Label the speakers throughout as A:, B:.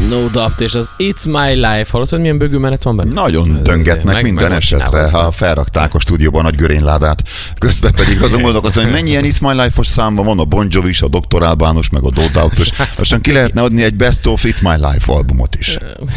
A: No Doubt, és az It's My Life. Hallottad, milyen bögőmenet van benne?
B: Nagyon döngetnek minden esetre, ha felrakták a stúdióban nagy görényládát. Közben pedig azon gondolkozom, hogy mennyi ilyen It's My Life-os számban van, a Bon Jovi-s, a Dr. Albános, meg a No Doubt-os. Aztán ki lehetne adni egy Best of It's My Life albumot is.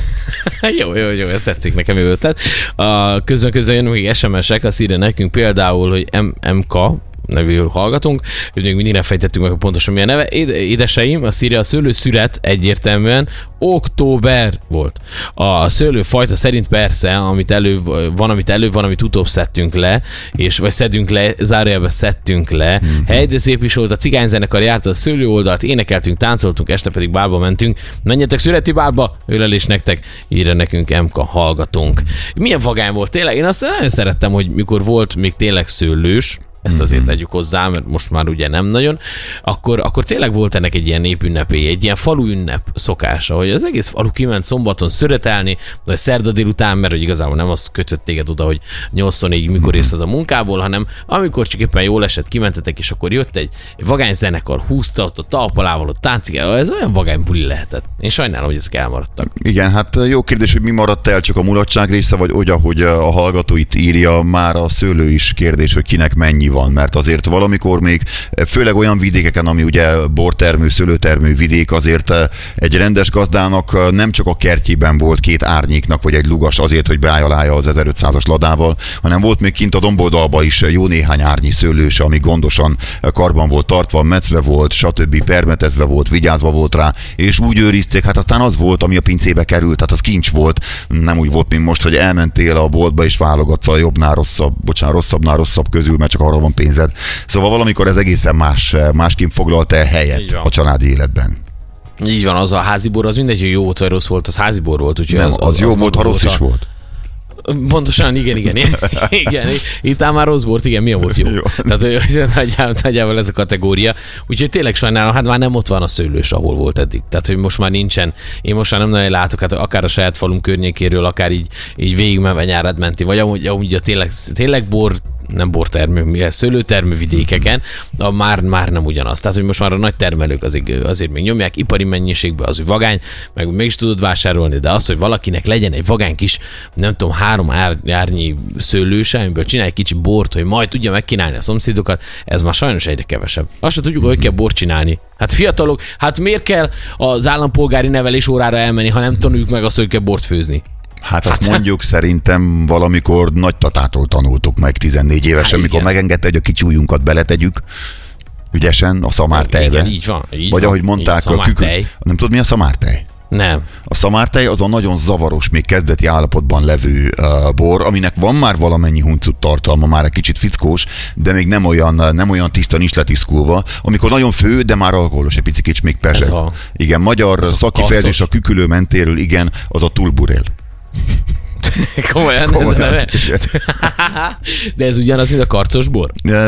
A: Jó, ez tetszik nekem ő ötlet. Közben jönnek még SMS-ek, azt írja nekünk például, hogy MK nevű hallgatunk, még mindig nem fejtettünk meg pontosan milyen neve. Édeseim, azt írja, a szőlőszüret egyértelműen október volt. A szőlőfajta szerint persze, amit előbb, van, amit utóbb szedtünk le, vagy szedünk le, zárójelben szedtünk le. De szép is volt, a cigányzenekar járt a szőlőoldalt, énekeltünk, táncoltunk, este pedig bálba mentünk. Menjetek szüreti bálba, ölelés nektek, írja nekünk MK hallgatónk. Milyen vagány volt tényleg? Én azt nagyon szerettem, hogy mikor volt még tényleg szőlős, ezt azért tegyük hozzá, mert most már ugye nem nagyon, akkor tényleg volt ennek egy ilyen népünnepé, egy ilyen faluünnep szokása, hogy az egész falu kiment szombaton szüretelni, vagy szerda délután, mert hogy igazából nem azt kötött téged oda, hogy 8-4 mikor érsz az a munkából, hanem amikor csak éppen jól esett, kimentetek, és akkor jött egy vagány zenekar, húzta ott a talpalával, ott táncigál, ez olyan vagány buli lehetett. Én sajnálom, hogy ezek elmaradtak. Igen,
B: hát jó kérdés, hogy mi maradt el, csak a mulatság része, vagy úgy, ahogy a hallgató itt írja, már a szőlő is kérdés, hogy kinek mennyi van, mert azért valamikor még, főleg olyan vidékeken, ami ugye bortermő, szőlőtermő vidék, azért egy rendes gazdának nem csak a kertjében volt két árnyéknak, vagy egy lugas azért, hogy beállja az 1500-as ladával, hanem volt még kint a domboldalba is jó néhány árnyi szőlős, ami gondosan karban volt tartva, mecve volt, stb. Permetezve volt, vigyázva volt rá, és úgy őrizték, hát aztán az volt, ami a pincébe került, tehát az kincs volt, nem úgy volt, mint most, hogy elmentél a boltba és válogatsz a jobbnál rosszabbnál rosszabb közül, mert csak arra van pénzed. Szóval valamikor ez egészen másként foglalt el helyet a családi életben.
A: Így van, az a házibor, az mindegy, hogy jó volt vagy rossz volt, az házibor volt. Úgyhogy
B: nem, az jó volt, ha rossz is volt.
A: Pontosan, igen. Itt már rossz bort, igen, mi volt jó. Tehát nagyjából ez a kategória. Úgyhogy tényleg sajnálom, hát már nem ott van a szőlős, ahol volt eddig. Tehát, hogy most már nincsen, én most már nem nagyon látok, hát akár a saját falunk környékéről, akár így végigmenve Nyárad menti, vagy amúgy a tényleg nem bortermő, szőlőtermő vidékeken, már nem ugyanaz. Tehát, hogy most már a nagy termelők azért még nyomják ipari mennyiségben az, hogy vagány, meg mégis tudod vásárolni, de az, hogy valakinek legyen egy vagány kis, nem tudom, 3 árnyi szőlőse, amiből csinálj egy kicsi bort, hogy majd tudja megkínálni a szomszédokat, ez már sajnos egyre kevesebb. Azt sem tudjuk, hogy kell bort csinálni. Hát fiatalok, hát miért kell az állampolgári nevelés órára elmenni, ha nem tanuljuk meg azt, hogy kell bort főzni?
B: Hát azt mondjuk szerintem valamikor nagytatától tanultuk meg 14 évesen, amikor megengedte, hogy a kicsi ujjunkat beletegyük ügyesen a szamártejbe.
A: Igen, így van.
B: Vagy ahogy mondták, a kükül. Nem tudod, mi a szamártej?
A: Nem.
B: A szamártej az a nagyon zavaros, még kezdeti állapotban levő bor, aminek van már valamennyi huncut tartalma, már egy kicsit fickós, de még nem olyan tiszta, nincs letiszkulva. Amikor nagyon fő, de már alkoholos, egy picit még pezseg. Igen, magyar szakifejezés a kükülő mentéről, igen, az a tulburél.
A: Komolyan. De ez ugyanaz, mint a karcosbor?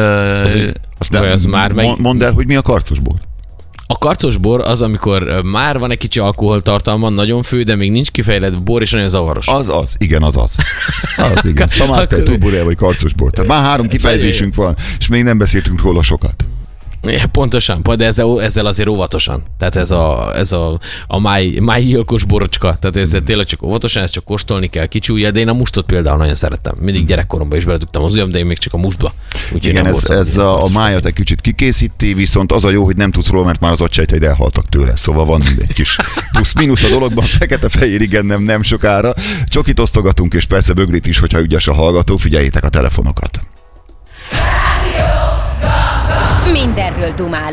B: Mondd el, hogy mi a karcosbor.
A: A karcosbor az, amikor már van egy kicsi alkoholtartalma, nagyon fő, de még nincs kifejlett bor, és nagyon zavaros.
B: Az, igen. Igen. Szamártej, tulburél vagy karcosbor. Tehát már 3 kifejezésünk van, és még nem beszéltünk róla sokat.
A: Pontosan, de ezzel azért óvatosan. Tehát ez a májgyilkos borocska, tehát ezzel tényleg csak óvatosan, ezt csak kóstolni kell, kicsi ujjal, de én a mustot például nagyon szerettem. Mindig gyerekkoromban is beledugtam az ujjam, de én még csak a mustba.
B: Igen, ez a májat egy kicsit kikészíti, viszont az a jó, hogy nem tudsz róla, mert már az agysejteid elhaltak tőle. Szóval van egy kis plusz-minusz a dologban, fekete-fehér, igen, nem sokára. Csokit osztogatunk, és persze bögrit is, hogyha ügyes a hallgató, figyeljétek a telefonokat.
C: Mindenről dumálunk.